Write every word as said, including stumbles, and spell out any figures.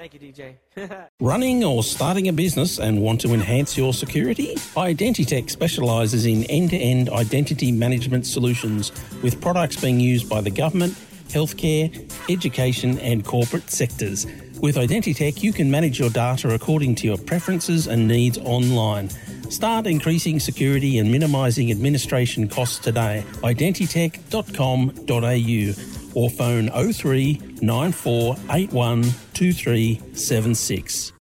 Thank you, D J. Running or starting a business and want to enhance your security? Identitech specialises in end-to-end identity management solutions with products being used by the government, healthcare, education and corporate sectors. With Identitech, you can manage your data according to your preferences and needs online. Start increasing security and minimising administration costs today. identitech dot com dot a u or phone oh three nine four eight one two three seven six.